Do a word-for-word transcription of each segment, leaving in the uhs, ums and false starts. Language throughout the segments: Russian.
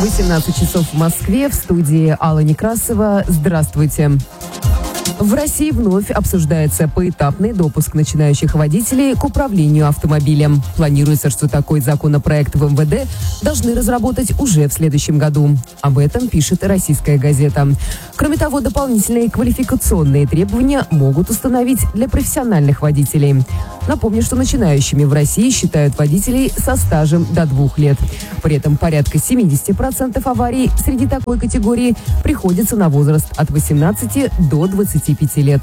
восемнадцать часов в Москве. В студии Алла Некрасова. Здравствуйте. В России вновь обсуждается поэтапный допуск начинающих водителей к управлению автомобилем. Планируется, что такой законопроект в эм вэ дэ должны разработать уже в следующем году. Об этом пишет «Российская газета». Кроме того, дополнительные квалификационные требования могут установить для профессиональных водителей. Напомню, что начинающими в России считают водителей со стажем до двух лет. При этом порядка семьдесят процентов аварий среди такой категории приходится на возраст от восемнадцати до двадцати пяти лет.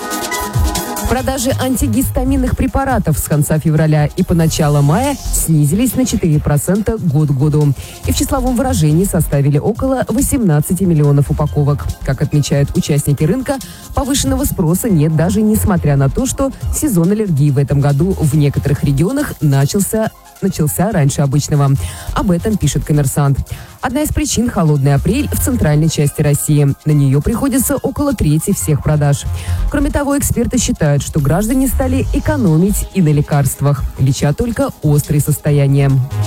Продажи антигистаминных препаратов с конца февраля и по начало мая снизились на четыре процента год к году и в числовом выражении составили около восемнадцати миллионов упаковок. Как отмечают участники рынка, повышенного спроса нет даже несмотря на то, что сезон аллергии в этом году в некоторых регионах начался начался раньше обычного. Об этом пишет «Коммерсант». Одна из причин – холодный апрель в центральной части России. На нее приходится около трети всех продаж. Кроме того, эксперты считают, что граждане стали экономить и на лекарствах, леча только острые состояния.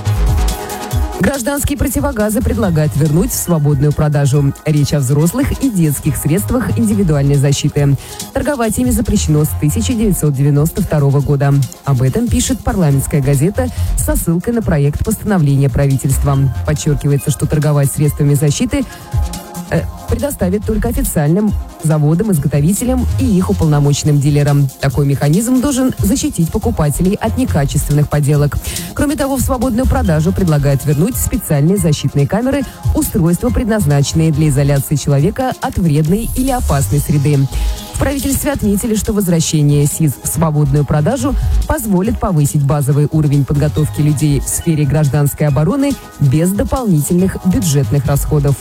Гражданские противогазы предлагают вернуть в свободную продажу. Речь о взрослых и детских средствах индивидуальной защиты. Торговать ими запрещено с тысяча девятьсот девяносто второго года. Об этом пишет «Парламентская газета» со ссылкой на проект постановления правительства. Подчеркивается, что торговать средствами защиты э, предоставят только официальным заводам, изготовителям и их уполномоченным дилерам. Такой механизм должен защитить покупателей от некачественных подделок. Кроме того, в свободную продажу предлагают вернуть специальные защитные камеры, устройства, предназначенные для изоляции человека от вредной или опасной среды. В правительстве отметили, что возвращение СИЗ в свободную продажу позволит повысить базовый уровень подготовки людей в сфере гражданской обороны без дополнительных бюджетных расходов.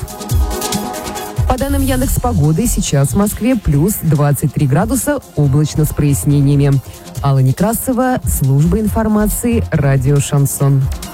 По данным Яндекс.Погоды, сейчас в Москве плюс двадцать три градуса, облачно с прояснениями. Алла Некрасова, служба информации, радио «Шансон».